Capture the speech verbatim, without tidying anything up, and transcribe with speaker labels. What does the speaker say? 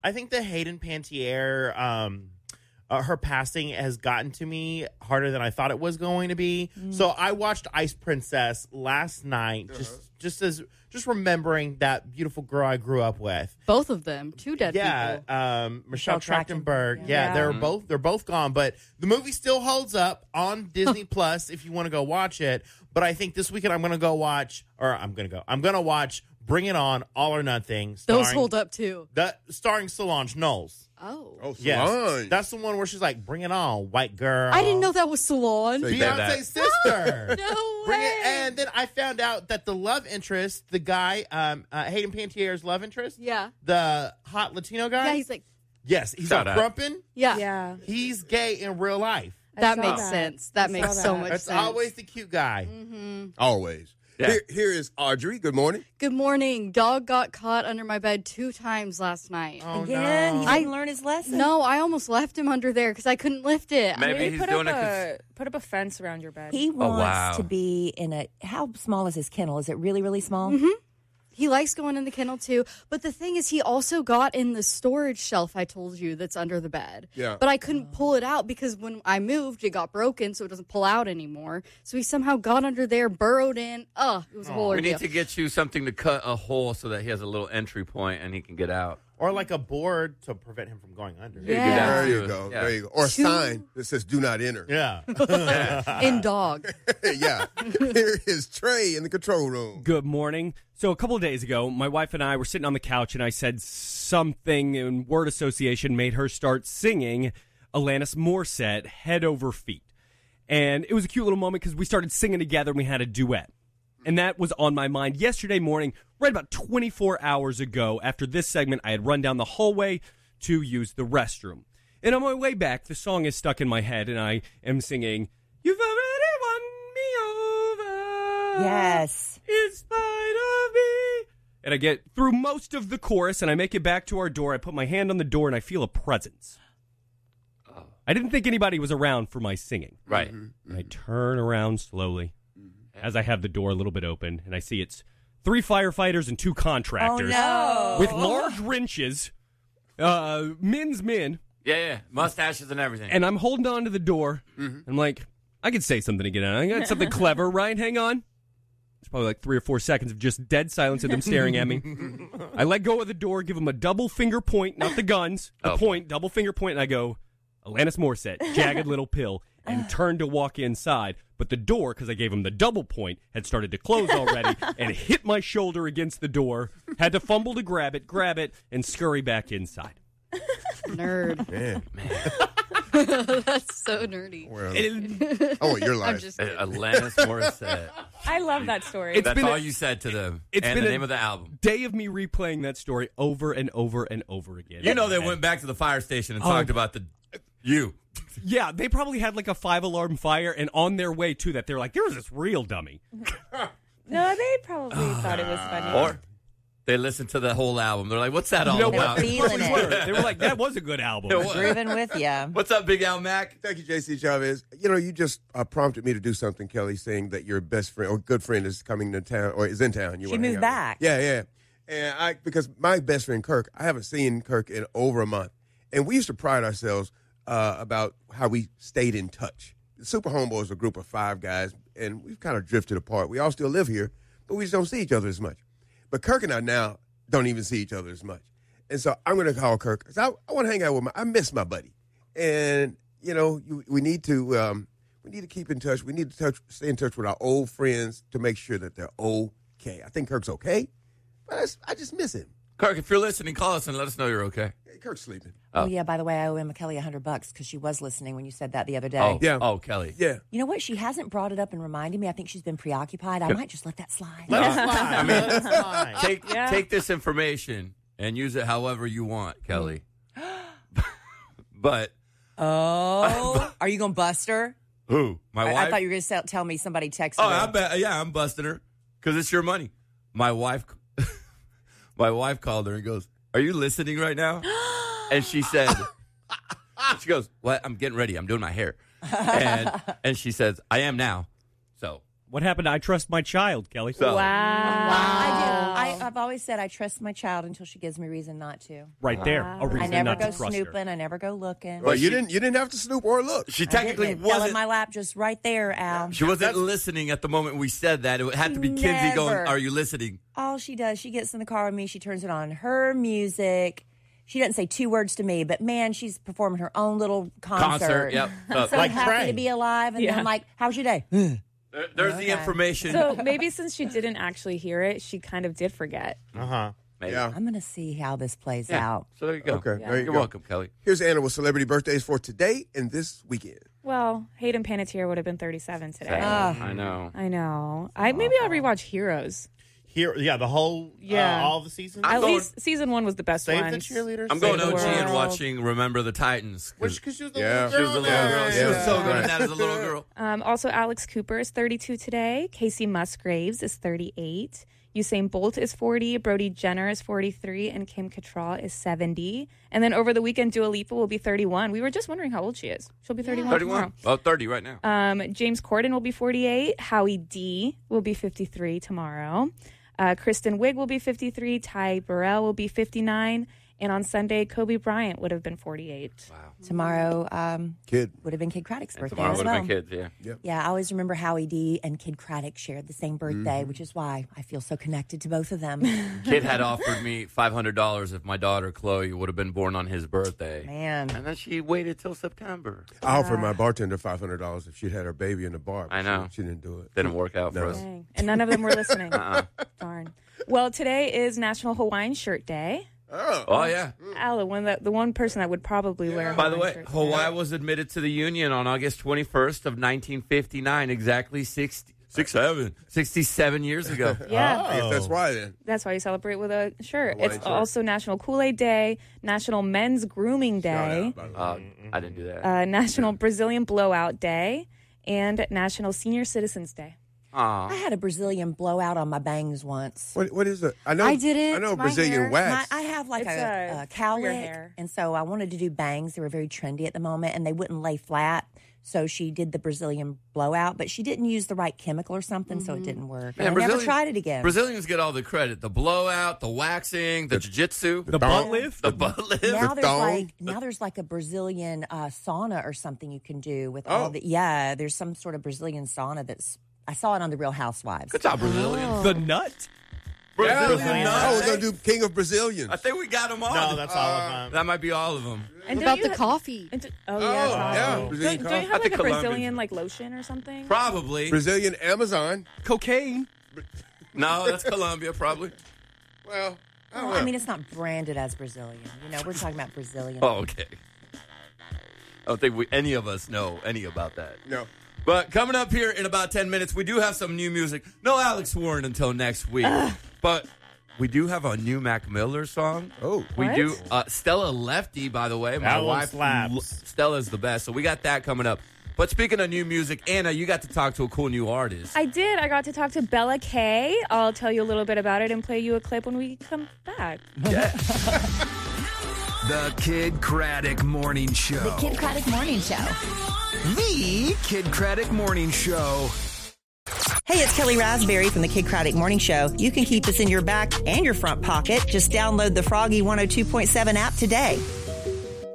Speaker 1: I think the Hayden Panettiere, um, uh, her passing has gotten to me harder than I thought it was going to be. Mm. So I watched Ice Princess last night, uh-huh. just just as just remembering that beautiful girl I grew up with.
Speaker 2: Both of them, two dead
Speaker 1: yeah,
Speaker 2: people.
Speaker 1: Yeah, um, Michelle, Michelle Trachtenberg. Yeah,
Speaker 2: yeah.
Speaker 1: yeah they're mm-hmm. both they're both gone, but the movie still holds up on Disney Plus if you want to go watch it. But I think this weekend I'm going to go watch, or I'm going to go, I'm going to watch Bring It On, All or Nothing.
Speaker 2: Those hold up too.
Speaker 1: That starring Solange Knowles.
Speaker 2: Oh,
Speaker 3: oh, Solange.
Speaker 1: Yes. That's the one where she's like, "Bring it on, white girl."
Speaker 2: I didn't know that was Solange.
Speaker 1: Beyonce's sister.
Speaker 2: No
Speaker 1: Bring
Speaker 2: way.
Speaker 1: it, and then I found out that the love interest, the guy, um, uh, Hayden Panettiere's love interest,
Speaker 2: yeah,
Speaker 1: the hot Latino guy.
Speaker 2: Yeah, he's like,
Speaker 1: yes, he's
Speaker 4: Shout
Speaker 1: like Crumpin.
Speaker 2: Yeah,
Speaker 5: yeah,
Speaker 1: he's gay in real life.
Speaker 2: That makes
Speaker 5: that.
Speaker 2: sense. That
Speaker 5: I
Speaker 2: makes
Speaker 5: that.
Speaker 2: so much
Speaker 1: That's
Speaker 2: sense.
Speaker 1: always the cute guy.
Speaker 2: Mm-hmm.
Speaker 3: Always.
Speaker 4: Yeah.
Speaker 3: Here, here is Audrey. Good morning.
Speaker 2: Good morning. Dog got caught under my bed two times last night.
Speaker 1: Oh,
Speaker 5: Again,
Speaker 1: no.
Speaker 5: he didn't I, learn his lesson.
Speaker 2: No, I almost left him under there because I couldn't lift it.
Speaker 4: Maybe
Speaker 5: Maybe
Speaker 4: he's
Speaker 5: put
Speaker 4: doing
Speaker 5: up
Speaker 4: it.
Speaker 5: a, put up a fence around your bed.
Speaker 6: He wants
Speaker 4: wow.
Speaker 6: to be in a. How small is his kennel? Is it really, really small?
Speaker 2: Mm-hmm. He likes going in the kennel too. But the thing is, he also got in the storage shelf I told you that's under the bed.
Speaker 3: Yeah.
Speaker 2: But I couldn't pull it out because when I moved, it got broken, so it doesn't pull out anymore. So he somehow got under there, burrowed in. Ugh, it was a whole
Speaker 4: We
Speaker 2: ordeal.
Speaker 4: need to get you something to cut a hole so that he has a little entry point and he can get out.
Speaker 1: Or like a board to prevent him from going under.
Speaker 2: Yeah.
Speaker 3: There you go.
Speaker 4: Yeah.
Speaker 3: There you go. Or a
Speaker 2: Two-
Speaker 3: sign that says "Do not enter."
Speaker 1: Yeah.
Speaker 2: In dog.
Speaker 3: yeah. Here is Trey in the control room.
Speaker 7: Good morning. So a couple of days ago, my wife and I were sitting on the couch, and I said something in word association made her start singing Alanis Morissette, Head Over Feet. And it was a cute little moment because we started singing together, and we had a duet. And that was on my mind yesterday morning, right about twenty-four hours ago. After this segment, I had run down the hallway to use the restroom. And on my way back, the song is stuck in my head, and I am singing, "You've already won me over."
Speaker 6: Yes.
Speaker 7: In spite of me. And I get through most of the chorus, and I make it back to our door. I put my hand on the door, and I feel a presence. Oh. I didn't think anybody was around for my singing.
Speaker 4: Right.
Speaker 7: And I turn around slowly as I have the door a little bit open, and I see it's three firefighters and two contractors.
Speaker 6: Oh, no.
Speaker 7: With large wrenches, uh, men's men.
Speaker 4: Yeah, yeah. Mustaches and everything.
Speaker 7: And I'm holding on to the door. Mm-hmm. I'm like, I could say something to get out. I got something clever, right? Hang on. It's probably like three or four seconds of just dead silence of them staring at me. I let go of the door, give them a double finger point, not the guns, the
Speaker 4: oh.
Speaker 7: point, double finger point, and I go, Alanis Morissette, Jagged Little Pill, and turned to walk inside. But the door, because I gave him the double point, had started to close already, and hit my shoulder against the door. Had to fumble to grab it, grab it, and scurry back inside.
Speaker 2: Nerd.
Speaker 3: Man.
Speaker 2: That's so nerdy.
Speaker 3: Well, I want your life.
Speaker 2: I'm just kidding.
Speaker 4: Alanis Morissette.
Speaker 5: I love that story.
Speaker 7: It's
Speaker 4: That's
Speaker 7: been
Speaker 4: all
Speaker 7: a-
Speaker 4: you said to them.
Speaker 7: it's
Speaker 4: and
Speaker 7: been
Speaker 4: the
Speaker 7: a-
Speaker 4: name of the album.
Speaker 7: Day of me replaying that story over and over and over again.
Speaker 4: You know they
Speaker 7: And-
Speaker 4: went back to the fire station and
Speaker 7: Oh.
Speaker 4: talked about the you.
Speaker 7: Yeah, they probably had like a five-alarm fire, and on their way to that, they're like, there was this real dummy.
Speaker 5: No, they probably thought it was funny.
Speaker 4: Or they listened to the whole album. They're like, what's that all
Speaker 7: You know
Speaker 6: They were
Speaker 4: about?
Speaker 6: feeling
Speaker 7: They were.
Speaker 6: it.
Speaker 7: They were like, that was a good album.
Speaker 4: It was.
Speaker 6: Grooving with you.
Speaker 4: What's up, Big Al Mac?
Speaker 3: Thank you, J C Chavez. You know, you just uh, prompted me to do something, Kelly, saying that your best friend or good friend is coming to town or is in town. You
Speaker 6: She
Speaker 3: wanna hang
Speaker 6: moved
Speaker 3: out with.
Speaker 6: back.
Speaker 3: Yeah, yeah. And I, because my best friend Kirk, I haven't seen Kirk in over a month, and we used to pride ourselves uh, about how we stayed in touch. The Super Homeboys are a group of five guys, and we've kind of drifted apart. We all still live here, but we just don't see each other as much. But Kirk and I now don't even see each other as much. And so I'm going to call Kirk. 'Cause I, I want to hang out with my, I miss my buddy. And, you know, you, we need to, um, we need to keep in touch. We need to touch, stay in touch with our old friends to make sure that they're okay. I think Kirk's okay, but I just, I just miss him.
Speaker 4: Kirk, if you're listening, call us and let us know you're okay.
Speaker 3: Hey, Kirk's sleeping.
Speaker 6: Oh, yeah, by the way, I owe Emma Kelly a hundred bucks because she was listening when you said that the other day.
Speaker 4: Oh,
Speaker 3: Yeah.
Speaker 4: oh, Kelly.
Speaker 3: Yeah.
Speaker 6: You know what? She hasn't brought it up and reminded me. I think she's been preoccupied. I might just let that slide.
Speaker 1: Let us slide. I mean, let us slide.
Speaker 4: Take
Speaker 5: Yeah.
Speaker 4: take this information and use it however you want, Kelly. But
Speaker 6: Oh, are you going to bust her?
Speaker 4: who? My
Speaker 6: I,
Speaker 4: wife?
Speaker 6: I thought you were going to tell me somebody texted
Speaker 4: Oh,
Speaker 6: her.
Speaker 4: I bet. Yeah, I'm busting her because it's your money. My wife, my wife called her and goes, "Are you listening right now?" And she said, "She goes, what? I'm getting ready. I'm doing my hair." And and she says, "I am now." So
Speaker 7: What happened to I Trust My Child, Kelly?
Speaker 4: So-
Speaker 5: Wow.
Speaker 6: I do. I, I've always said I trust my child until she gives me reason not to.
Speaker 7: Right there. A reason
Speaker 6: I never
Speaker 7: not
Speaker 6: go
Speaker 7: to trust
Speaker 6: snooping.
Speaker 7: her.
Speaker 6: I never go looking.
Speaker 3: Well, you
Speaker 4: she-
Speaker 3: didn't. You didn't have to snoop or look.
Speaker 4: She
Speaker 6: I didn't.
Speaker 4: technically
Speaker 6: It fell in
Speaker 4: wasn't.
Speaker 6: my lap just right there, Al.
Speaker 4: She wasn't listening at the moment we said that. It had to be Kinsey going,
Speaker 6: Never.
Speaker 4: "Are you listening?"
Speaker 6: All she does, she gets in the car with me. She turns it on her music. She doesn't say two words to me, but man, she's performing her own little concert.
Speaker 4: Concert, yep. Uh,
Speaker 6: So
Speaker 1: Like
Speaker 6: happy
Speaker 1: Trey.
Speaker 6: to be alive, and
Speaker 5: Yeah.
Speaker 6: then I'm like, "How was your day?"
Speaker 4: There- There's the
Speaker 6: Okay.
Speaker 4: information.
Speaker 5: So maybe since she didn't actually hear it, she kind of did forget.
Speaker 1: Uh huh.
Speaker 4: Maybe.
Speaker 3: Yeah.
Speaker 6: I'm gonna see how this plays
Speaker 4: Yeah.
Speaker 6: out.
Speaker 4: So there you go.
Speaker 3: Okay, there you
Speaker 4: You're
Speaker 3: go.
Speaker 4: welcome, Kelly.
Speaker 3: Here's Anna with celebrity birthdays for today and this weekend.
Speaker 5: Well, Hayden Panettiere would have been thirty-seven today.
Speaker 6: Ah.
Speaker 4: I know.
Speaker 5: I know. I maybe I'll rewatch Heroes.
Speaker 1: Here, yeah, the whole,
Speaker 5: Yeah.
Speaker 1: uh, all the seasons.
Speaker 4: I'm
Speaker 5: At
Speaker 4: going-
Speaker 5: least season one was the best
Speaker 1: Save
Speaker 5: one.
Speaker 1: the cheerleaders.
Speaker 4: I'm
Speaker 1: Save
Speaker 4: going
Speaker 1: the
Speaker 4: O G and
Speaker 5: world.
Speaker 4: watching Remember the Titans. 'cause
Speaker 1: Which, because she was the
Speaker 3: Yeah.
Speaker 1: little
Speaker 3: She
Speaker 1: girl.
Speaker 4: She was a little
Speaker 1: there.
Speaker 4: girl. She was
Speaker 3: Yeah.
Speaker 4: so good at that as a little girl.
Speaker 5: Um, also, Alex Cooper is thirty-two today. Casey Musgraves is thirty-eight. Usain Bolt is forty. Brody Jenner is forty-three. And Kim Cattrall is seventy. And then over the weekend, Dua Lipa will be thirty-one. We were just wondering how old she is. She'll be thirty-one
Speaker 4: thirty-one.
Speaker 5: tomorrow.
Speaker 4: Oh, thirty right now.
Speaker 5: Um, James Corden will be forty-eight. Howie D will be fifty-three tomorrow. Uh, Kristen Wiig will be fifty-three. Ty Burrell will be fifty-nine. And on Sunday, Kobe Bryant would have been forty-eight.
Speaker 4: Wow.
Speaker 6: Tomorrow um,
Speaker 3: Kid.
Speaker 6: would have been Kid Craddock's birthday
Speaker 4: Tomorrow
Speaker 6: as
Speaker 4: would
Speaker 6: well.
Speaker 4: have been kids, yeah.
Speaker 6: Yeah, I always remember Howie D and Kid Craddock shared the same birthday,
Speaker 3: Mm-hmm.
Speaker 6: which is why I feel so connected to both of them.
Speaker 4: Kid had offered me five hundred dollars if my daughter Chloe would have been born on his birthday.
Speaker 6: Man.
Speaker 4: And then she waited till September.
Speaker 3: I offered my bartender five hundred dollars if she'd had her baby in the bar. but
Speaker 4: I know.
Speaker 3: She, she didn't do it.
Speaker 4: Didn't work out
Speaker 3: No.
Speaker 4: for us.
Speaker 5: Dang. And none of them were listening.
Speaker 4: Uh-uh.
Speaker 5: Darn. Well, today is National Hawaiian Shirt Day.
Speaker 3: Oh.
Speaker 4: Oh, yeah.
Speaker 5: Al, the one that the one person that would probably wear. A
Speaker 4: By the
Speaker 5: Hawaiian
Speaker 4: way,
Speaker 5: shirt.
Speaker 4: Hawaii was admitted to the Union on August twenty-first of nineteen fifty-nine, exactly sixty, six, seven, sixty-seven years ago.
Speaker 5: Yeah,
Speaker 3: I guess that's why then.
Speaker 5: that's why you celebrate with a shirt.
Speaker 3: Hawaiian
Speaker 5: It's
Speaker 3: shirt.
Speaker 5: also National Kool-Aid Day, National Men's Grooming
Speaker 3: Shout
Speaker 5: Day,
Speaker 3: out, by the way.
Speaker 4: Uh, I didn't do that.
Speaker 5: uh, National Brazilian Blowout Day, and National Senior Citizens Day.
Speaker 4: Aw.
Speaker 6: I had a Brazilian blowout on my bangs once.
Speaker 3: What, what is it? I know.
Speaker 2: I did it.
Speaker 3: I know
Speaker 2: My
Speaker 3: Brazilian
Speaker 2: hair.
Speaker 3: wax.
Speaker 6: My, I have like
Speaker 5: It's
Speaker 6: a,
Speaker 5: a-
Speaker 6: a cow
Speaker 5: for your
Speaker 6: lick,
Speaker 5: hair.
Speaker 6: and so I wanted to do bangs. They were very trendy at the moment, and they wouldn't lay flat. So she did the Brazilian blowout, but she didn't use the right chemical or something, so it didn't work.
Speaker 4: Man,
Speaker 6: and I never
Speaker 4: Brazilian-
Speaker 6: tried it again.
Speaker 4: Brazilians get all the credit. The blowout, the waxing, the jiu-jitsu,
Speaker 7: The butt lift?
Speaker 4: the butt lift.
Speaker 6: now
Speaker 3: The
Speaker 6: there's
Speaker 3: thong.
Speaker 6: like now there's like a Brazilian uh, sauna or something you can do with
Speaker 3: Oh.
Speaker 6: all the yeah. There's some sort of Brazilian sauna that's I saw it on the Real Housewives.
Speaker 4: Good job, Brazilians.
Speaker 7: The nut?
Speaker 3: Yeah,
Speaker 4: Brazilian
Speaker 3: I
Speaker 4: nuts.
Speaker 3: was going to do King of Brazilians.
Speaker 4: I think we got them all.
Speaker 1: No, that's all of them.
Speaker 4: That might be all of them.
Speaker 5: And
Speaker 2: What
Speaker 5: don't
Speaker 2: about
Speaker 5: you
Speaker 2: the
Speaker 5: ha-
Speaker 2: coffee?
Speaker 5: and do- oh,
Speaker 3: Oh,
Speaker 5: yeah,
Speaker 3: yeah,
Speaker 5: coffee.
Speaker 3: Brazilian
Speaker 5: Don't, don't you
Speaker 3: coffee.
Speaker 4: I
Speaker 5: have like
Speaker 4: think
Speaker 5: a
Speaker 4: Colombians
Speaker 5: Brazilian
Speaker 4: do.
Speaker 5: like lotion or something?
Speaker 4: Probably.
Speaker 3: Brazilian Amazon.
Speaker 7: Cocaine?
Speaker 4: No, that's Colombia, probably.
Speaker 3: Well, I don't
Speaker 6: Well,
Speaker 3: know.
Speaker 6: I mean, it's not branded as Brazilian. You know, we're talking about Brazilian.
Speaker 4: Oh, okay. I don't think we any of us know any about that.
Speaker 3: no.
Speaker 4: But coming up here in about ten minutes, we do have some new music. No Alex Warren until next week. But we do have a new Mac Miller song.
Speaker 3: Oh.
Speaker 4: We
Speaker 5: What?
Speaker 4: do. Uh, Stella Lefty, by the way. My
Speaker 1: That one
Speaker 4: wife,
Speaker 1: slaps.
Speaker 4: l- Stella's the best. So we got that coming up. But speaking of new music, Anna, you got to talk to a cool new artist.
Speaker 5: I did. I got to talk to Bella Kay. I'll tell you a little bit about it and play you a clip when we come back.
Speaker 8: The Kid Craddock Morning Show.
Speaker 6: Kid Craddock Morning Show.
Speaker 8: The Kid Craddock Morning Show.
Speaker 6: Hey, it's Kelly Raspberry from the Kid Craddock Morning Show. You can keep us in your back and your front pocket. Just download the Froggy one oh two point seven app today.